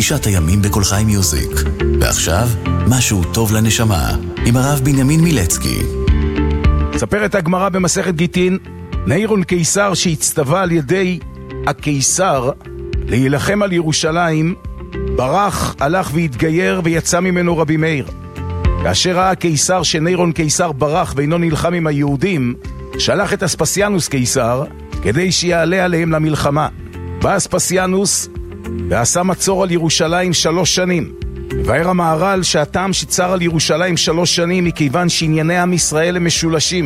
פישת הימים בכל חי מיוזיק. ועכשיו, משהו טוב לנשמה, עם הרב בנימין מילצקי. ספרת הגמרא במסכת גיטין, נירון קיסר שהצטווה על ידי הקיסר להילחם על ירושלים, ברח, הלך והתגייר ויצא ממנו רבי מאיר. כאשר ראה הקיסר שנירון קיסר ברח ואינו נלחם עם היהודים, שלח את אספסיאנוס קיסר כדי שיעלה עליהם למלחמה. בא אספסיאנוס ועשה מצור על ירושלים 3 שנים. ובאר המהר"ל שהטעם שצר על ירושלים 3 שנים מכיוון שענייני עם ישראל הם משולשים.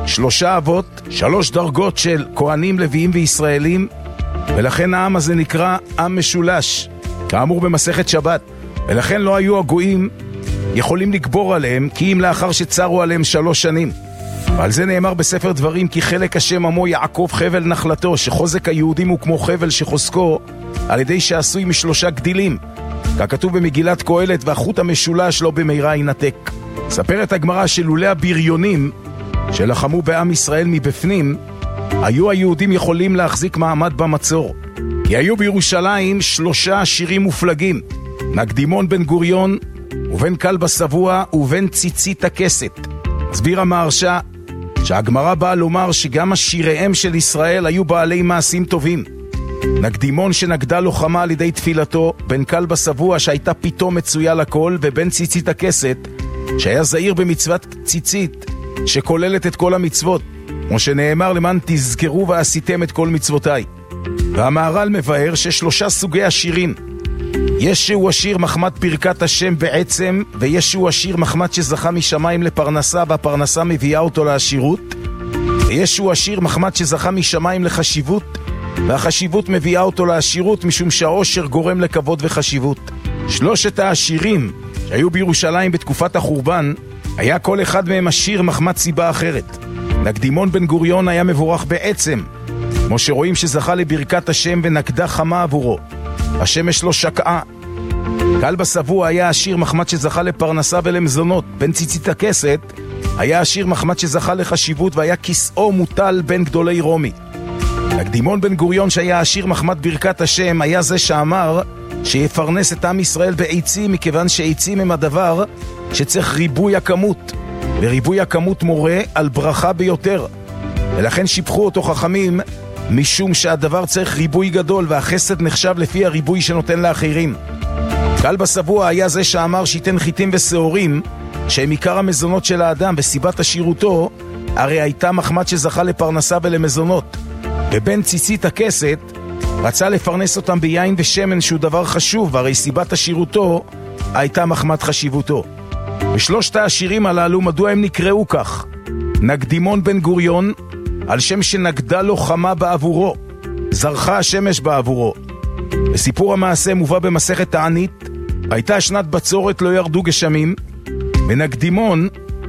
3 אבות, 3 דרגות של כהנים, לוויים וישראלים, ולכן העם הזה נקרא עם משולש, כאמור במסכת שבת. ולכן לא היו הגויים יכולים לגבור עליהם, כי אם לאחר שצרו עליהם 3 שנים. ועל זה נאמר בספר דברים, כי חלק השם עמו יעקב חבל נחלתו, שחוזק היהודים הוא כמו חבל שחוזקו על ידי שעשוי מ3 גדילים, ככתוב במגילת קהלת, והחוט המשולש לא במהרה ינתק. ספרת הגמרא שלולא הבריונים שלחמו בעם ישראל מבפנים, היו היהודים יכולים להחזיק מעמד במצור. כי היו בירושלים 3 עשירים מופלגים, נקדימון בן גוריון, ובן כלבא שבוע, ובן ציצית הכסת. מסביר המהרש"א שהגמרא באה לומר שגם עשיריהם של ישראל היו בעלי מעשים טובים. נקדימון שנגדה לוחמה על ידי תפילתו, בן כלבא שבוע שהייתה פתאום מצויה לכל, ובן ציצית הכסת שהיה זהיר במצוות ציצית שכוללת את כל המצוות, כמו שנאמר למען תזכרו ועשיתם את כל מצוותיי. והמהר"ל מבאר ש3 סוגי עשירים. יש שהוא עשיר מחמת ברכת השם בעצם, ויש שהוא עשיר מחמת שזכה משמיים לפרנסה והפרנסה מביאה אותו לעשירות, ויש שהוא עשיר מחמת שזכה משמיים לחשיבות והחשיבות מביאה אותו לעשירות, משום שהעושר גורם לכבוד וחשיבות. 3 העשירים שהיו בירושלים בתקופת החורבן, היה כל אחד מהם עשיר מחמת סיבה אחרת. נקדימון בן גוריון היה מבורך בעצם, כמו שרואים שזכה לברכת השם ונקדה חמה עבורו, השמש לא שקעה. כלבא שבוע היה עשיר מחמת שזכה לפרנסה ולמזונות. בן ציצית הכסת היה עשיר מחמת שזכה לחשיבות והיה כיסאו מוטל בין גדולי רומי. נקדימון בן גוריון שהיה עשיר מחמת ברכת השם היה זה שאמר שיפרנס את עם ישראל בעצים, מכיוון שעצים הם הדבר שצריך ריבוי הכמות, וריבוי הכמות מורה על ברכה ביותר, ולכן שיבחו אותו חכמים, משום שהדבר צריך ריבוי גדול והחסד נחשב לפי הריבוי שנותן לאחרים. כלבא שבוע היה זה שאמר שייתן חיטים ושעורים שהם עיקר המזונות של האדם, וסיבת עשירותו הרי הייתה מחמת שזכה לפרנסה ולמזונות. ובן ציצית הכסת רצה לפרנס אותם ביין ושמן שהוא דבר חשוב, והרי סיבת עשירותו הייתה מחמת חשיבותו. ו3 העשירים הללו מדוע הם נקראו כך? נקדימון בן גוריון על שם שנגדה לו חמה בעבורו, זרחה השמש בעבורו. בסיפור המעשה מובא במסכת תענית, הייתה שנת בצורת לא ירדו גשמים, ונקדימון